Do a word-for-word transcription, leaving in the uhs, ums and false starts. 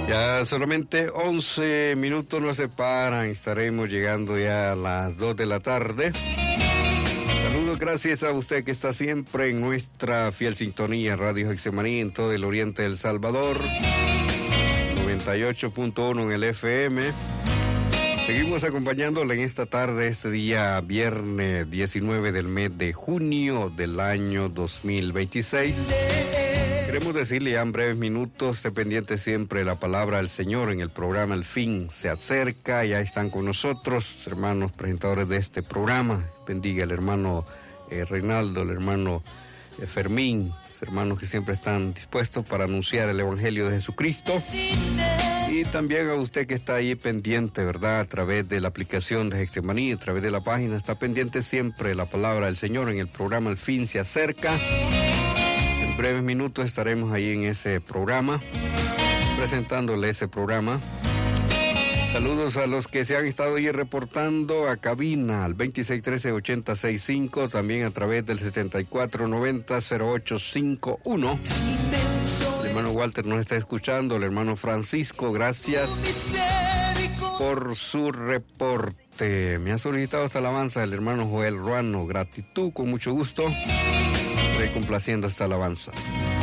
Ya solamente once minutos nos separan, estaremos llegando ya a las dos de la tarde. Saludos, gracias a usted que está siempre en nuestra fiel sintonía, Radio Getsemaní en todo el oriente del Salvador, noventa y ocho punto uno en el F M. Seguimos acompañándole en esta tarde, este día viernes diecinueve del mes de junio del año dos mil veintiséis. Queremos decirle ya en breves minutos, esté pendiente siempre de la palabra del Señor en el programa El Fin se acerca. Ya están con nosotros, hermanos presentadores de este programa. Bendiga al hermano eh, Reinaldo, el hermano eh, Fermín, hermanos que siempre están dispuestos para anunciar el Evangelio de Jesucristo. Y también a usted que está ahí pendiente, ¿verdad? A través de la aplicación de Getsemaní, a través de la página, está pendiente siempre de la palabra del Señor en el programa El Fin se acerca. En breves minutos estaremos ahí en ese programa, presentándole ese programa. Saludos a los que se han estado ahí reportando a cabina al veintiséis trece ochenta sesenta y cinco, también a través del setenta y cuatro noventa cero ocho cincuenta y uno. El hermano Walter nos está escuchando, el hermano Francisco, gracias por su reporte. Me ha solicitado esta alabanza el hermano Joel Ruano, gratitud, con mucho gusto, estoy complaciendo esta alabanza.